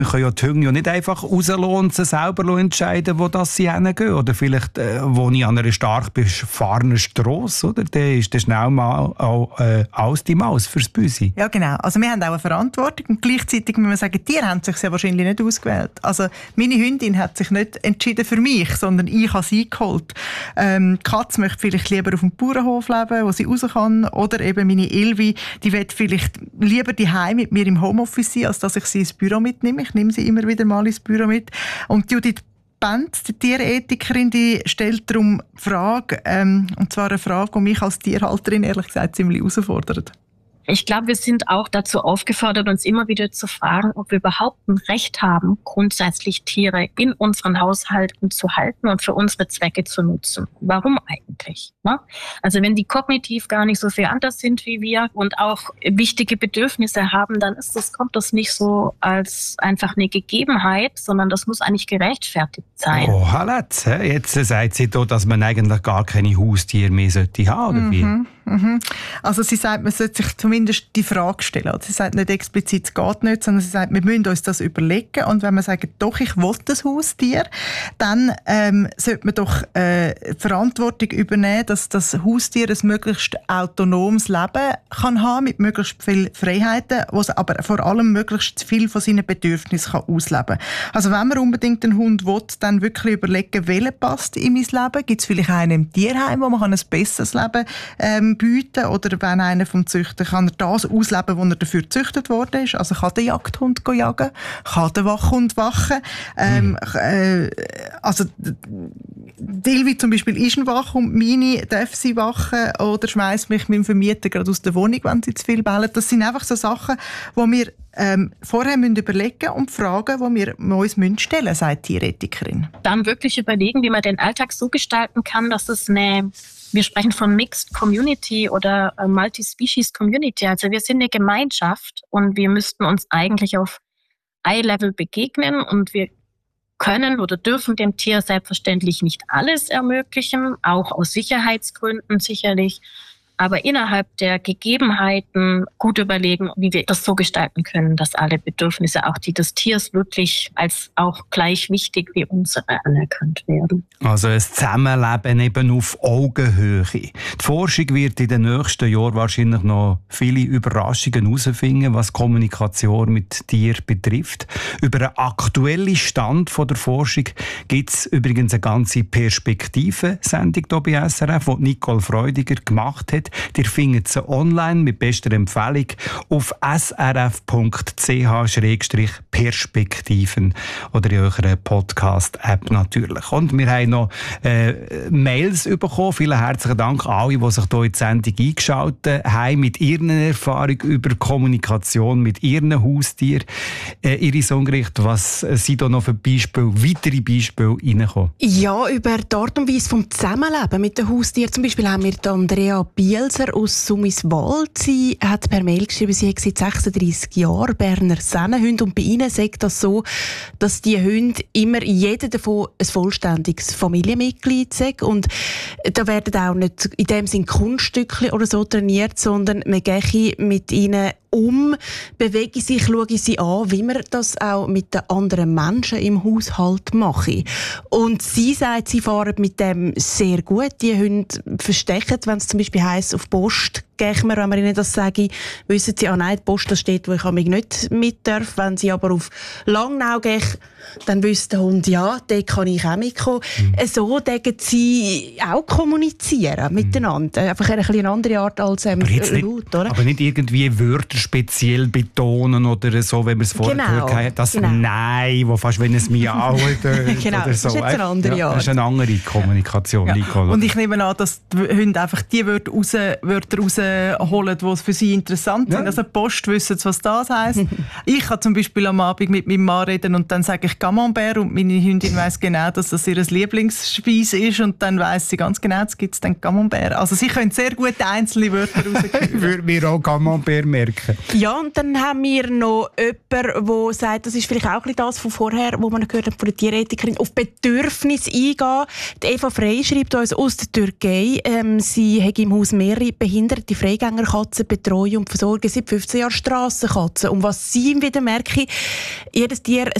Wir können ja die Hunde ja nicht einfach rauslassen und sie selber entscheiden, wo das sie hingehen. Oder vielleicht, wo ich an einer stark befahrenen Strasse, oder? Dann ist das schnell mal auch alles die Maus fürs Büsi. Ja, genau. Also wir haben auch eine Verantwortung und gleichzeitig muss man sagen, die Tiere haben sich ja wahrscheinlich nicht ausgewählt. Also meine Hündin hat sich nicht entschieden für mich, sondern ich habe sie geholt. Die Katze möchte vielleicht lieber auf dem Bauernhof leben, wo sie raus kann. Oder eben meine Ilvi, die will vielleicht lieber daheim mit mir im Homeoffice sein, als dass ich sie ins Büro mitnehme. Ich nehme sie immer wieder mal ins Büro mit. Und Judith Benz, die Tierethikerin, die stellt darum Frage, und zwar eine Frage, die mich als Tierhalterin ehrlich gesagt ziemlich herausfordert. Ich glaube, wir sind auch dazu aufgefordert, uns immer wieder zu fragen, ob wir überhaupt ein Recht haben, grundsätzlich Tiere in unseren Haushalten zu halten und für unsere Zwecke zu nutzen. Warum eigentlich? Ne? Also wenn die kognitiv gar nicht so viel anders sind wie wir und auch wichtige Bedürfnisse haben, dann kommt das nicht so als einfach eine Gegebenheit, sondern das muss eigentlich gerechtfertigt sein. Oh, jetzt sagt sie da, dass man eigentlich gar keine Haustiere mehr sollte haben, oder wie? Also sie sagt, man sollte sich zumindest die Frage stellen. Also sie sagt nicht explizit, es geht nicht, sondern sie sagt, wir müssen uns das überlegen. Und wenn man sagt, doch, ich will das Haustier, dann sollte man doch Verantwortung übernehmen, dass das Haustier ein möglichst autonomes Leben kann haben, mit möglichst vielen Freiheiten, wo es aber vor allem möglichst viel von seinen Bedürfnissen kann ausleben kann. Also wenn man unbedingt einen Hund will, dann wirklich überlegen, welcher passt in mein Leben. Gibt es vielleicht einen im Tierheim, wo man ein besseres Leben bieten, oder wenn einer vom Züchter kann er das ausleben, wo er dafür gezüchtet worden ist. Also kann der Jagdhund jagen, kann der Wachhund wachen. Also Dilvi zum Beispiel ist ein Wachhund, meine darf sie wachen oder schmeißt mich mit dem Vermieter gerade aus der Wohnung, wenn sie zu viel bellen. Das sind einfach so Sachen, die wir vorher überlegen müssen und Fragen, die wir uns stellen müssen, sagt die Tierethikerin. Dann wirklich überlegen, wie man den Alltag so gestalten kann, dass es wir sprechen von Mixed Community oder Multi-Species Community. Also wir sind eine Gemeinschaft und wir müssten uns eigentlich auf Eye-Level begegnen und wir können oder dürfen dem Tier selbstverständlich nicht alles ermöglichen, auch aus Sicherheitsgründen sicherlich. Aber innerhalb der Gegebenheiten gut überlegen, wie wir das so gestalten können, dass alle Bedürfnisse auch die des Tiers wirklich als auch gleich wichtig wie unsere anerkannt werden. Also ein Zusammenleben eben auf Augenhöhe. Die Forschung wird in den nächsten Jahren wahrscheinlich noch viele Überraschungen herausfinden, was Kommunikation mit Tieren betrifft. Über einen aktuellen Stand der Forschung gibt es übrigens eine ganze Perspektive-Sendung hier bei SRF, die Nicole Freudiger gemacht hat. Ihr findet sie online mit bester Empfehlung auf srf.ch/perspektiven oder in eurer Podcast-App natürlich. Und wir haben noch Mails bekommen. Vielen herzlichen Dank an alle, die sich hier in die Sendung eingeschaltet haben, mit ihren Erfahrungen über Kommunikation mit ihren Haustieren. Iris Ungericht, was sind da noch für weitere Beispiele reingekommen? Ja, über die Art und Weise vom Zusammenleben mit den Haustieren. Zum Beispiel haben wir Andrea Bielser aus Summiswald. Sie hat per Mail geschrieben, sie hat seit 36 Jahren Berner Sennenhunde und bei ihnen sagt das so, dass die Hunde immer jeder davon ein vollständiges Familienmitglied sind und da werden auch nicht in dem Sinn Kunststückchen oder so trainiert, sondern man gehe mit ihnen bewege sich, schaue sie an, wie man das auch mit den anderen Menschen im Haushalt mache. Und sie sagt, sie fahren mit dem sehr gut. Die Hunde verstecken, wenn es zum Beispiel heisst, auf Post gehen wir, wenn man ihnen das sage, wissen sie, nein, die Post, das steht, wo ich nicht mit darf. Wenn sie aber auf Langnau gehen, dann wüsste der Hund, ja, dort kann ich auch mitkommen. So denken sie auch kommunizieren miteinander. Einfach eine andere Art als laut, oder? Aber nicht irgendwie Wörter speziell betonen oder so, wenn wir es vorher gehört haben. Das Nein, wo fast wenn es Miau genau, oder so. Das ist jetzt eine andere Art. Das ist eine andere Kommunikation. Ja. Und ich nehme an, dass die Hunde einfach die Wörter rausholen, die für sie interessant sind. Also Post wissen, was das heisst. Ich kann zum Beispiel am Abend mit meinem Mann reden und dann sage ich Camembert und meine Hündin weiss genau, dass das ihr Lieblingsspeise ist und dann weiss sie ganz genau, jetzt gibt es dann Camembert. Also sie können sehr gut einzelne Wörter rauskriegen. Würde mir auch Camembert merken. Ja, und dann haben wir noch jemanden, der sagt, das ist vielleicht auch ein bisschen das von vorher, wo man gehört hat von der Tierethikerin, auf Bedürfnisse eingehen. Die Eva Frey schreibt uns aus der Türkei, sie hat im Haus mehrere behinderte spezialisierte Freigängerkatzen betreuen und versorgen seit 15 Jahren Strassenkatzen. Und was sie wieder merke, jedes Tier